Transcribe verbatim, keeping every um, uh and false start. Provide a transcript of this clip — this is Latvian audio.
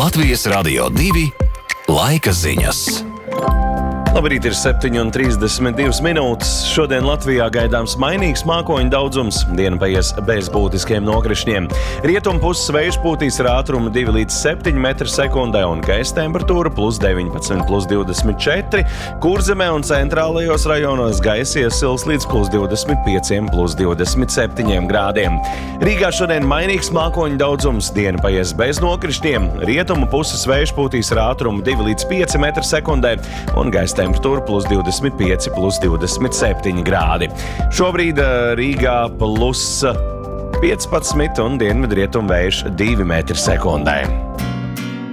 Latvijas Radio divi laika ziņas. Labrīt, ir septiņi un trīsdesmit divas minūtes. Šodien Latvijā gaidāms mainīgs mākoņu daudzums. Diena paies bez būtiskiem nokrišņiem. Rietumu puses vējš pūtīs ar ātrumu divi līdz septiņi metri sekundē un gaisa temperatūra plus deviņpadsmit, plus divdesmit četri. Kurzemē un centrālajos rajonos gaisa iesils līdz plus divdesmit pieci, plus divdesmit septiņi grādiem. Rīgā šodien mainīgs mākoņu daudzums. Diena paies bez nokrišņiem. Rietumu puses vējš pūtīs ar ātrumu divi līdz pieci metri sekundē un gaisa temperatūra plus divdesmit pieci, plus divdesmit septiņi grādi. Šobrīd Rīgā plus piecpadsmit un dienvidrietumu vējš divi metri sekundē.